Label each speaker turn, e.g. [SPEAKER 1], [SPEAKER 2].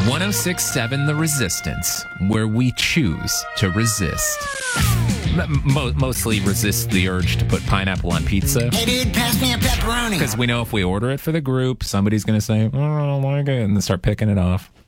[SPEAKER 1] 1067 The Resistance, where we choose to resist. Mostly resist the urge to put pineapple on pizza.
[SPEAKER 2] Hey, dude, pass me a pepperoni.
[SPEAKER 1] Because we know if we order it for the group, somebody's going to say, oh, I don't like it, and then start picking it off.